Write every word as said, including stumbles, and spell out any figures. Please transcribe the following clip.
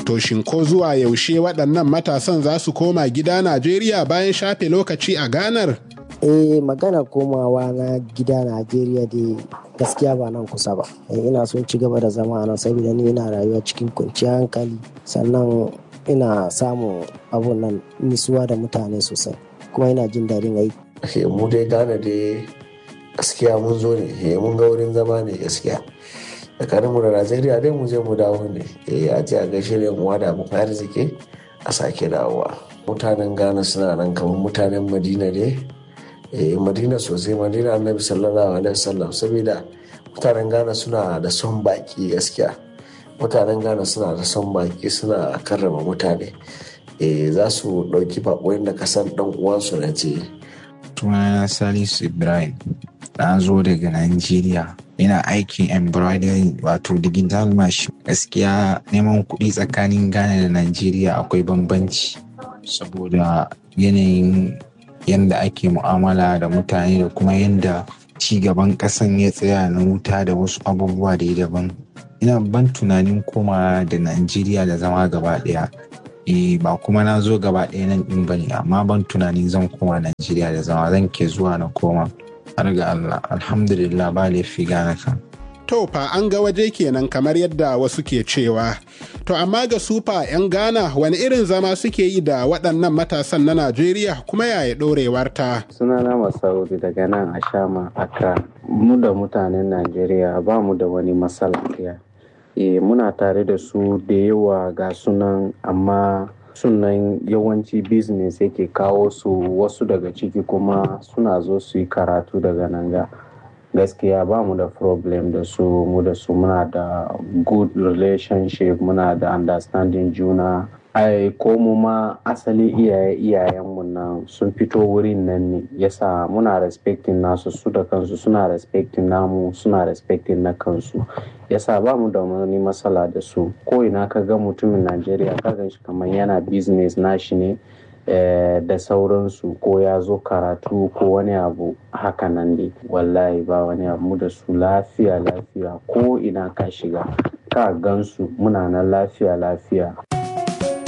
To shin ko zuwa yaushe waɗannan matasan za su koma gida Najeriya bayan shafe lokaci a Ganar? Eh, magana komawa na gida Najeriya dai gaskiya ba nan kusa ba. Ina son ci gaba da zama a nan saboda ni ina rayuwa cikin kwanciyar hankali, sannan ina samun abun nan nisuwa da mutane sosai, kuma ina jin daɗin aiki. Mu dai Ghana dai gaskiya mun zo ne, mun ga wurin zama ne gaskiya. Tsakanin mu da Najeriya dai mu je mu dawo ne. Eh, a ce a gaishe da uwa da abokan arziki a sake dawowa. Mutanen Ghana suna nan kamar mutanen Madina ne. Eh, Madina sosai, Madina Annabi sallallahu alaihi wasallam, saboda mutanen Ghana suna da son baki gaskiya. Mutanen Ghana suna da son baki, suna karrama mutane. Eh, za su ɗauki baƙoyin da kasan ɗan uwansu na ce. Sunana Salisu Ibrahim, na zo daga Najeriya. Ina aikin embroidery wato digital machine. Gaskiya neman kuɗi tsakanin Ghana da Najeriya akwai bambanci, saboda yanayin yanda ake mu'amala da mutane da kuma yanda ci gaban ƙasan ya tsaya na wuta da wasu abubuwa da daban. Ina ban tunanin koma da Najeriya da zama gaba ɗaya. Eh, ba kuma na zo gaba ɗaya nan ɗin bane, amma ban tunanin zan koma Najeriya da zama, zan ke zuwa na koma. Har ga Allah, alhamdulillah ba laifi Ghana kan. To fa an ga waje kenan kamar yadda wasu ke cewa. To amma ga sufa 'yan Ghana wani irin zama suke yi da waɗannan matasan na Najeriya, kuma yaya ɗorewar ta? Sunana Masaudi daga nan a Shama, Accra. Mu da mutanen Najeriya ba mu da wani matsala ɗaya. E, muna tare da su da yawa ga sunan, amma sunan yawanci business yake kawo su, wasu daga ciki kuma suna zo su yi karatu daga nan ga. Gaskiya ba mu da problem da su, mu da su muna da good relationship, muna da understanding juna. Ai ko mu ma asali iyaye iyayenmu nan sun fito wurin nan ne, yasa muna respecting nasu, su da kansu suna respecting namu, suna respecting na kansu. Yasa ba mu da wani matsala da su. Ko ina ka ga mutumin Najeriya ka gan shi kamar yana business nashi ne, eh, da sauransu, ko ya zo karatu ko wani abu haka nan dai. Wallahi ba wani abu, mu da su lafiya lafiya, ko ina ka shiga ka gansu muna nan lafiya lafiya.